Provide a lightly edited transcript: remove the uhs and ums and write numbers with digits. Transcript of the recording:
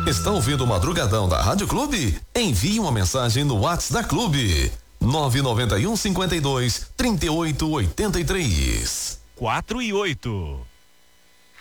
Está ouvindo o Madrugadão da Rádio Clube? Envie uma mensagem no WhatsApp da Clube. 991 52 38 83. 4 e 8.